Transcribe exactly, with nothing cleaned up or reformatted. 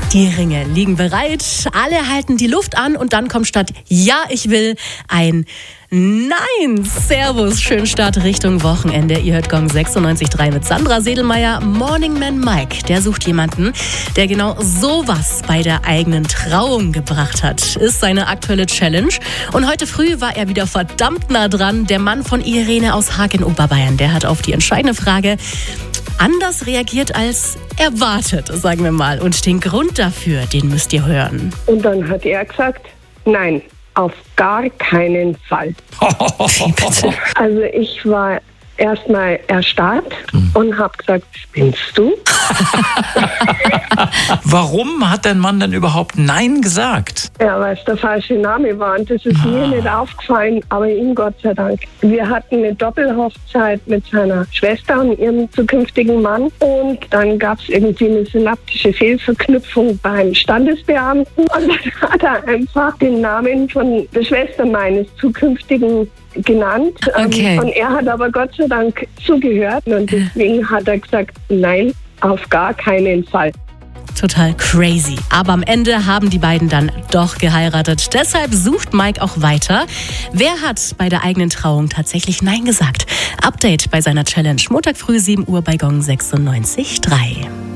Die Ringe liegen bereit, alle halten die Luft an und dann kommt statt Ja, ich will ein Nein. Servus, schönen Start Richtung Wochenende. Ihr hört Gong sechsundneunzig Komma drei mit Sandra Sedelmeier. Morning Man Mike, der sucht jemanden, der genau sowas bei der eigenen Trauung gebracht hat. Ist seine aktuelle Challenge. Und heute früh war er wieder verdammt nah dran. Der Mann von Irene aus Haag in Oberbayern, der hat auf die entscheidende Frage anders reagiert als erwartet, sagen wir mal. Und den Grund dafür, den müsst ihr hören. Und dann hat er gesagt, nein, auf gar keinen Fall. Wie bitte? Also ich war erstmal erstarrt hm. und habe gesagt, spinnst du? Warum hat dein Mann denn überhaupt Nein gesagt? Ja, weil es der falsche Name war und das ist ah. mir nicht aufgefallen, aber ihm Gott sei Dank. Wir hatten eine Doppelhochzeit mit seiner Schwester und ihrem zukünftigen Mann und dann gab es irgendwie eine synaptische Fehlverknüpfung beim Standesbeamten und dann hat er einfach den Namen von der Schwester meines zukünftigen genannt. Okay. Und er hat aber Gott sei Dank zugehört und deswegen hat er gesagt, nein, auf gar keinen Fall. Total crazy. Aber am Ende haben die beiden dann doch geheiratet. Deshalb sucht Mike auch weiter. Wer hat bei der eigenen Trauung tatsächlich Nein gesagt? Update bei seiner Challenge. Montag früh sieben Uhr bei Gong sechsundneunzig Komma drei.